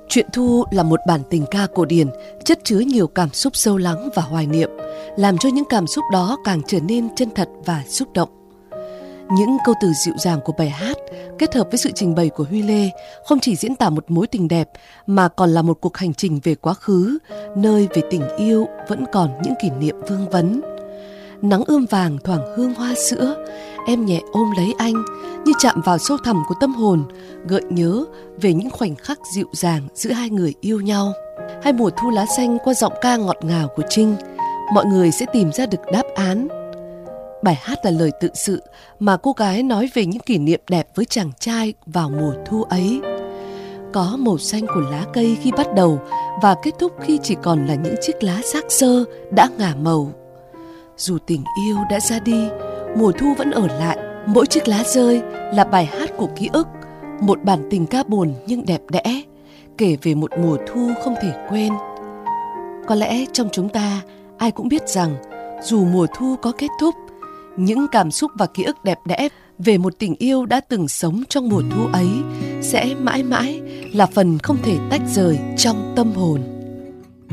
Truyện Thu là một bản tình ca cổ điển chất chứa nhiều cảm xúc sâu lắng và hoài niệm, làm cho những cảm xúc đó càng trở nên chân thật và xúc động. Những câu từ dịu dàng của bài hát kết hợp với sự trình bày của Huy Lê không chỉ diễn tả một mối tình đẹp mà còn là một cuộc hành trình về quá khứ, nơi về tình yêu vẫn còn những kỷ niệm vương vấn. Nắng ươm vàng thoảng hương hoa sữa, em nhẹ ôm lấy anh như chạm vào sâu thẳm của tâm hồn, gợi nhớ về những khoảnh khắc dịu dàng giữa hai người yêu nhau. Hay Mùa thu lá xanh qua giọng ca ngọt ngào của Trinh, mọi người sẽ tìm ra được đáp án. Bài hát là lời tự sự mà cô gái nói về những kỷ niệm đẹp với chàng trai vào mùa thu ấy. Có màu xanh của lá cây khi bắt đầu và kết thúc khi chỉ còn là những chiếc lá xác xơ đã ngả màu. Dù tình yêu đã ra đi, mùa thu vẫn ở lại. Mỗi chiếc lá rơi là bài hát của ký ức, một bản tình ca buồn nhưng đẹp đẽ, kể về một mùa thu không thể quên. Có lẽ trong chúng ta, ai cũng biết rằng dù mùa thu có kết thúc, những cảm xúc và ký ức đẹp đẽ về một tình yêu đã từng sống trong mùa thu ấy sẽ mãi mãi là phần không thể tách rời trong tâm hồn.